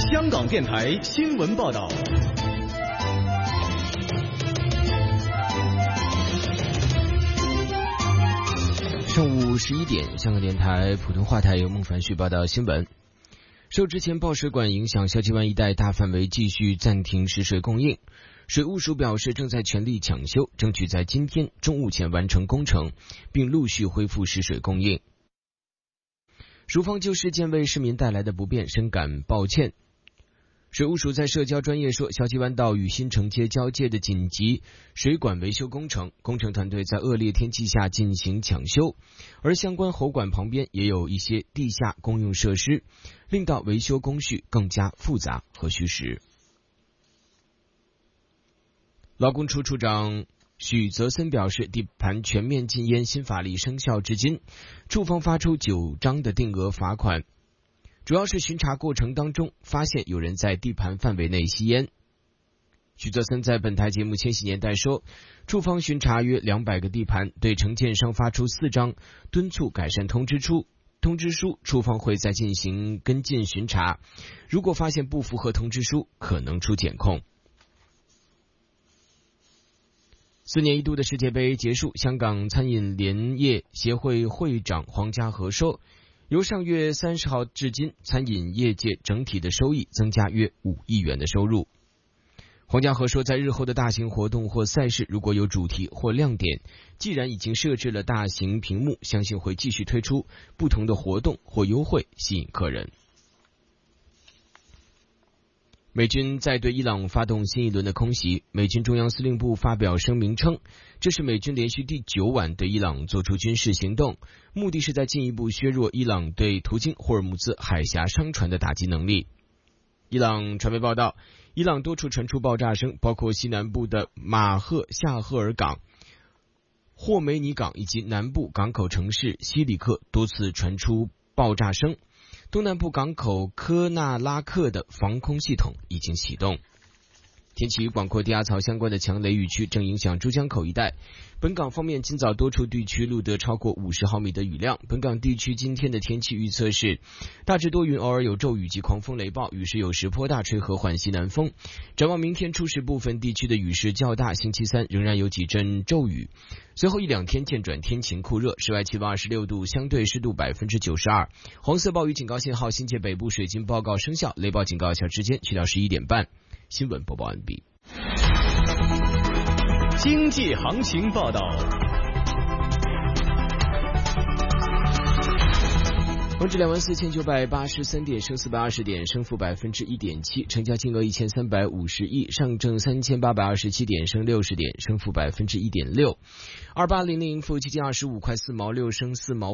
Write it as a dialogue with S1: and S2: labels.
S1: 香港电台新闻报道。
S2: 上午11点，香港电台普通话台由孟凡旭报道新闻。受之前爆水管影响，小西湾一带大范围继续暂停食水供应。水务署表示，正在全力抢修，争取在今天中午前完成工程，并陆续恢复食水供应。署方就事件为市民带来的不便深感抱歉。水务署在社交专业说，小西湾道与新城街交界的紧急水管维修工程，工程团队在恶劣天气下进行抢修，而相关喉管旁边也有一些地下公用设施，令到维修工序更加复杂和需时。劳工处处长许泽森表示，地盘全面禁烟新法例生效至今，处方发出9张的定额罚款，主要是巡查过程当中发现有人在地盘范围内吸烟。许泽森在本台节目《千禧年代》说，处方巡查约200个地盘，对承建商发出4张敦促改善通知书，处方会再进行跟进巡查，如果发现不符合通知书，可能出检控。4年一度的世界杯结束，香港餐饮联业协会会长黄家和说，由上月30号至今，餐饮业界整体的收益增加约5亿元的收入。黄家和说，在日后的大型活动或赛事，如果有主题或亮点，既然已经设置了大型屏幕，相信会继续推出不同的活动或优惠，吸引客人。美军在对伊朗发动新一轮的空袭，美军中央司令部发表声明称，这是美军连续第9晚对伊朗做出军事行动，目的是在进一步削弱伊朗对途经霍尔木兹海峡商船的打击能力。伊朗传媒报道，伊朗多处传出爆炸声，包括西南部的马赫夏赫尔港、霍梅尼港以及南部港口城市西里克多次传出爆炸声。东南部港口科纳拉克的防空系统已经启动。天气与广阔低压槽相关的强雷雨区正影响珠江口一带。本港方面，今早多处地区录得超过50毫米的雨量。本港地区今天的天气预测是大致多云，偶尔有骤雨及狂风雷暴，雨势有时颇大，吹和缓西南风。展望明天初时部分地区的雨势较大，星期3仍然有几阵骤雨，随后1-2天渐转天晴酷热，室外气温26度，相对湿度92%。黄色暴雨警告信号新界北部水晶报告生效，雷暴警告效时间去到11点半。新闻播报完毕。
S1: 经济行情报道。
S2: 恒指24983点，升420点，升幅1.7%，成交金额1350亿。上证3827点，升60点，升幅1.6%。2800富基金25块4毛6，升4毛